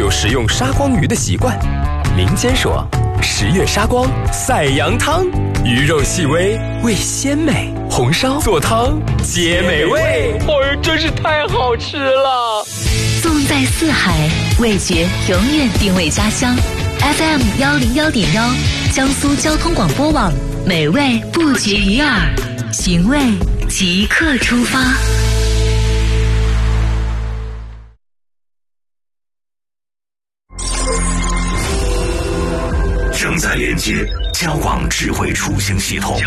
有食用沙光鱼的习惯。民间说10月杀光赛羊汤，鱼肉细微味鲜美，红烧做汤皆美味。真是太好吃了！ 纵在四海，味觉永远定位家乡。FM 101.1，江苏交通广播网，美味不绝于耳，寻味即刻出发。 正在连接交广智慧出行系统。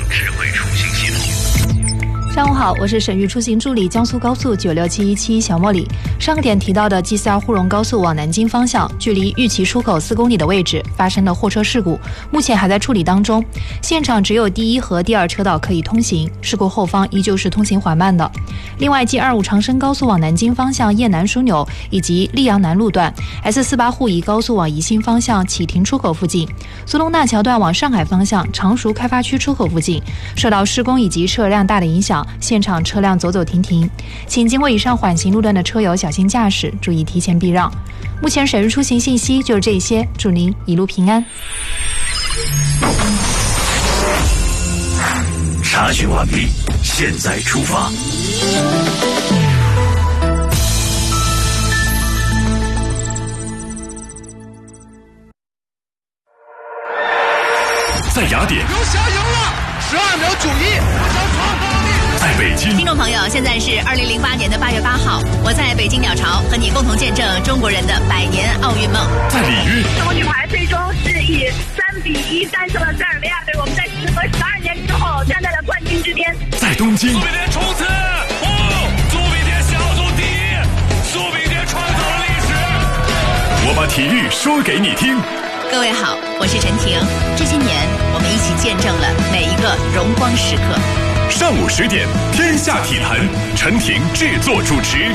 上午好，我是省域出行助理江苏高速96717小茉莉。上个点提到的 G42 沪蓉高速往南京方向，距离玉岐出口4公里的位置发生了货车事故，目前还在处理当中。现场只有第1和第2车道可以通行，事故后方依旧是通行缓慢的。另外 G25 长深高速往南京方向雁南枢纽以及溧阳南路段 S48 沪宜高速往宜兴方向启亭出口附近，苏东大桥段往上海方向常熟开发区出口附近受到施工以及车流量大的影响，现场车辆走走停停，请经过以上缓行路段的车友小心驾驶，注意提前避让。目前省域出行信息就是这些，祝您一路平安。 查询完毕，现在出发。在雅典， 刘翔赢了，12秒91，我想创造历史。 在北京， 听众朋友，现在是2008年的8月8号，我在北京鸟巢和你共同见证中国人的100年奥运梦。 在里约， 中国女排最终是以3比1战胜了塞尔维亚队，我们在时隔12年之后站在了冠军之巅。 在东京， 苏炳添冲刺，苏炳添小组第1，苏炳添创造了历史。 我把体育说给你听。 各位好，我是陈婷。这些年，我们一起见证了每一个荣光时刻。 上午10点，天下体坛，陈婷制作主持。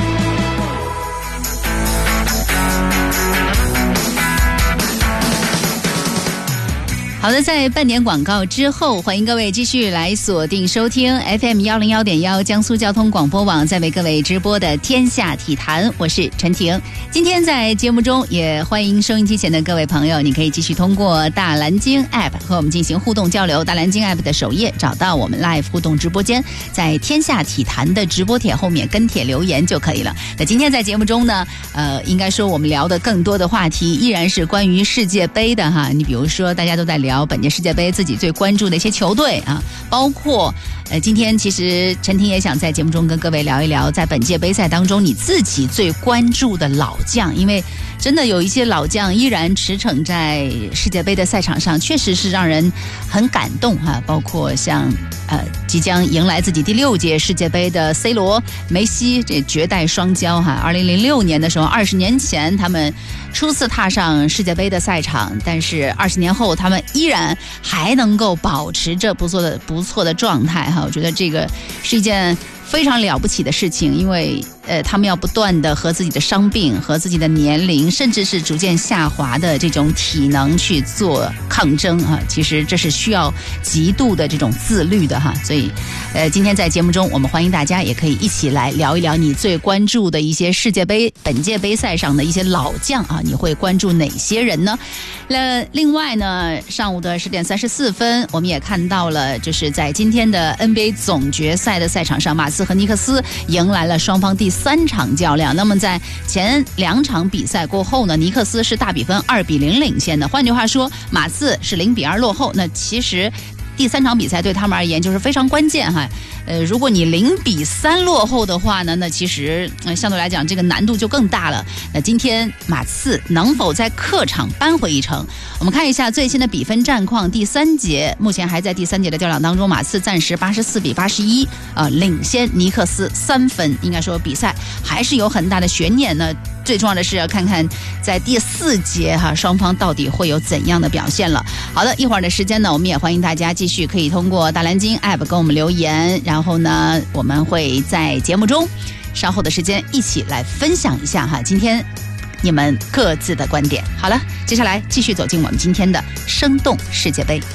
好的，在半点广告之后，欢迎各位继续来锁定收听 FM 101.1江苏交通广播网在为各位直播的天下体坛，我是陈婷。今天在节目中也欢迎收音机前的各位朋友，你可以继续通过大蓝鲸 App 和我们进行互动交流。大蓝鲸 App 的首页找到我们 Live 互动直播间，在天下体坛的直播帖后面跟帖留言就可以了。那今天在节目中呢，应该说我们聊的更多的话题依然是关于世界杯的哈。你比如说大家都在聊本届世界杯自己最关注的一些球队啊，包括今天其实陈婷也想在节目中跟各位聊一聊，在本届杯赛当中你自己最关注的老将，因为真的有一些老将依然驰骋在世界杯的赛场上，确实是让人很感动哈。包括像即将迎来自己第6届世界杯的 C 罗、梅西这绝代双骄哈。2006年的时候，20年前他们初次踏上世界杯的赛场，但是20年后他们依然还能够保持着不错的状态哈。我觉得这个是一件非常了不起的事情，因为他们要不断的和自己的伤病、和自己的年龄，甚至是逐渐下滑的这种体能去做抗争啊。其实这是需要极度的这种自律的哈。所以今天在节目中，我们欢迎大家也可以一起来聊一聊你最关注的一些世界杯本届杯赛上的一些老将啊，你会关注哪些人呢？另外呢，上午的10点34分，我们也看到了，就是在今天的 NBA 总决赛的赛场上，马刺和尼克斯迎来了双方第3场较量。那么在前2场比赛过后呢，尼克斯是大比分2比0领先的，换句话说，马刺是0比2落后。那其实第3场比赛对他们而言就是非常关键哈。如果你0比3落后的话呢，那其实相对来讲这个难度就更大了。那今天马刺能否在客场扳回一城？我们看一下最新的比分战况。第3节目前还在第3节的较量当中，马刺暂时84比81领先尼克斯3分。应该说比赛还是有很大的悬念呢。最重要的是要看看在第4节哈，双方到底会有怎样的表现了。好的，一会儿的时间呢，我们也欢迎大家继续可以通过大蓝鲸 App 跟我们留言，然后呢，我们会在节目中稍后的时间一起来分享一下哈，今天你们各自的观点。好了，接下来继续走进我们今天的生动世界杯。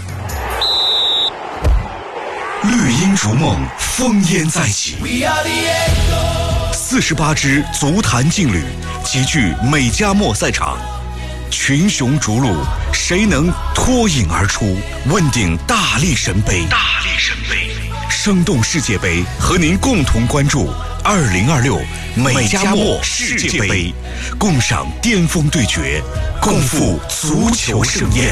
绿茵逐梦，烽烟再起。48支足坛劲旅集聚美加墨赛场，群雄逐鹿，谁能脱颖而出？问鼎大力神杯。生动世界杯和您共同关注2026美加墨世界杯，共赏巅峰对决，共赴足球盛宴。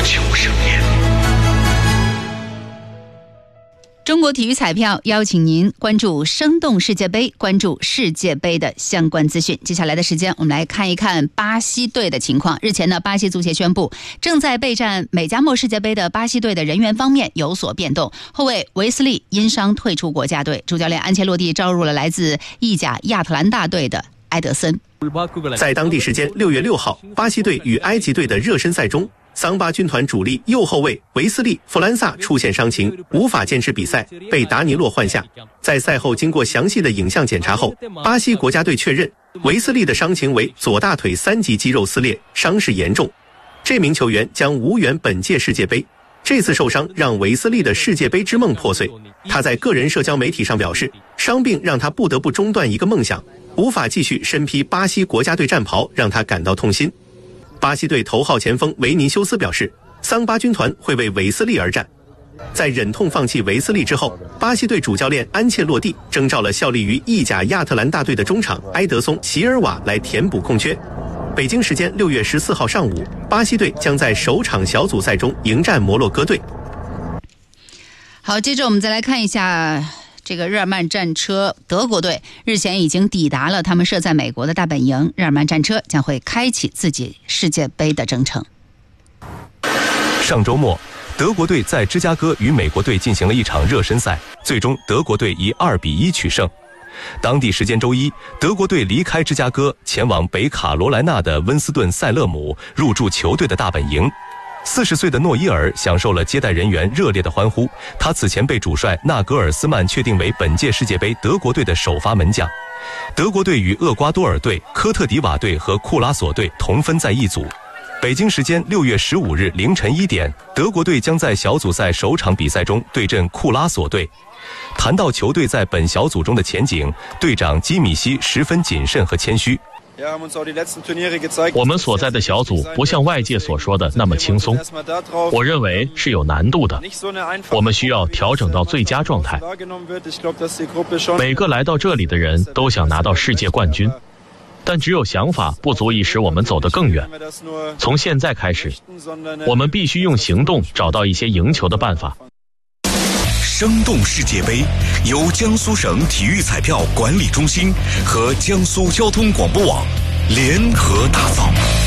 中国体育彩票邀请您关注生动世界杯，关注世界杯的相关资讯。接下来的时间，我们来看一看巴西队的情况。日前呢，巴西足协宣布，正在备战美加墨世界杯的巴西队的人员方面有所变动。后卫维斯利因伤退出国家队，主教练安切洛蒂招入了来自意甲亚特兰大队的埃德森。 在当地时间6月6号，巴西队与埃及队的热身赛中，桑巴军团主力右后卫维斯利·弗兰萨出现伤情，无法坚持比赛，被达尼洛换下。在赛后经过详细的影像检查后，巴西国家队确认维斯利的伤情为左大腿3级肌肉撕裂，伤势严重。这名球员将无缘本届世界杯。这次受伤让维斯利的世界杯之梦破碎。他在个人社交媒体上表示，伤病让他不得不中断一个梦想，无法继续身披巴西国家队战袍，让他感到痛心。巴西队头号前锋维尼修斯表示，桑巴军团会为维斯利而战。在忍痛放弃维斯利之后，巴西队主教练安切洛蒂征召了效力于意甲亚特兰大队的中场埃德松·席尔瓦来填补空缺。北京时间6月14号上午，巴西队将在首场小组赛中迎战摩洛哥队。 好，接着我们再来看一下这个日耳曼战车德国队日前已经抵达了他们设在美国的大本营，日耳曼战车将会开启自己世界杯的征程。 上周末，德国队在芝加哥与美国队进行了一场热身赛，最终德国队以2-1取胜。当地时间周一，德国队离开芝加哥，前往北卡罗来纳的温斯顿塞勒姆，入驻球队的大本营。40岁的诺伊尔享受了接待人员热烈的欢呼，他此前被主帅纳格尔斯曼确定为本届世界杯德国队的首发门将。德国队与厄瓜多尔队、科特迪瓦队和库拉索队同分在一组。北京时间6月15日凌晨1点，德国队将在小组赛首场比赛中对阵库拉索队。谈到球队在本小组中的前景，队长基米希十分谨慎和谦虚。 我们所在的小组不像外界所说的那么轻松，我认为是有难度的，我们需要调整到最佳状态。每个来到这里的人都想拿到世界冠军，但只有想法不足以使我们走得更远。从现在开始，我们必须用行动找到一些赢球的办法。 生动世界杯由江苏省体育彩票管理中心和江苏交通广播网联合打造。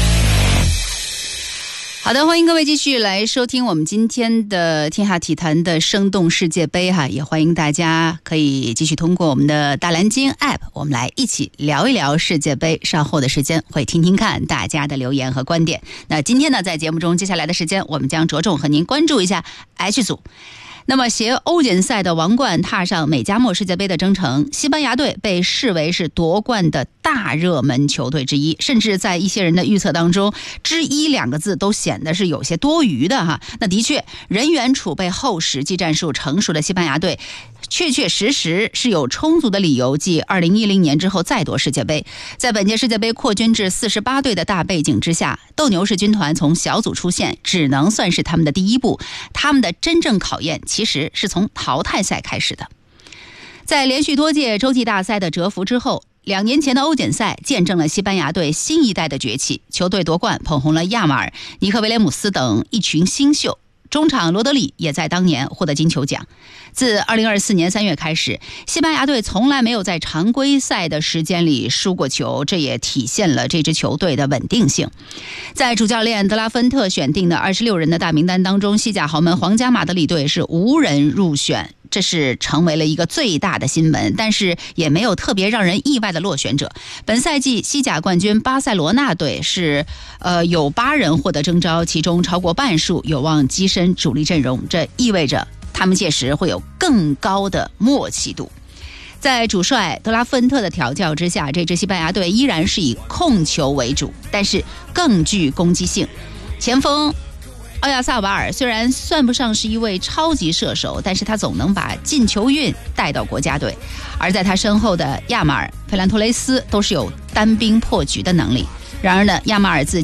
好的，欢迎各位继续来收听我们今天的天下体坛的生动世界杯哈，也欢迎大家可以继续通过我们的大蓝鲸 App， 我们来一起聊一聊世界杯。稍后的时间会听听看大家的留言和观点。那今天呢，在节目中接下来的时间，我们将着重和您关注一下 H 组。那么携欧锦赛的王冠踏上美加墨世界杯的征程，西班牙队被视为是夺冠的大热门球队之一，甚至在一些人的预测当中，之一2个字都显得是有些多余的哈。那的确，人员储备厚实、技战术成熟的西班牙队确实是有充足的理由继2010年之后再夺世界杯。在本届世界杯扩军至48队的大背景之下，斗牛士军团从小组出线只能算是他们的第一步，他们的真正考验其实是从淘汰赛开始的。在连续多届洲际大赛的蛰伏之后，2年前的欧锦赛见证了西班牙队新一代的崛起，球队夺冠捧红了亚马尔、尼克威廉姆斯等一群新秀。中场罗德里也在当年获得金球奖。自2024年3月开始，西班牙队从来没有在常规赛的时间里输过球，这也体现了这支球队的稳定性。在主教练德拉芬特选定的26人的大名单当中，西甲豪门皇家马德里队是无人入选，这是成为了一个最大的新闻，但是也没有特别让人意外的落选者。本赛季西甲冠军巴塞罗那队是有8人获得征召，其中超过半数有望跻身主力阵容，这意味着他们届时会有更高的默契度。在主帅德拉芬特的调教之下，这支西班牙队依然是以控球为主，但是更具攻击性。前锋奥亚萨瓦尔虽然算不上是一位超级射手，但是他总能把进球运带到国家队。而在他身后的亚马尔、费兰托雷斯都是有单兵破局的能力。然而呢，亚马尔自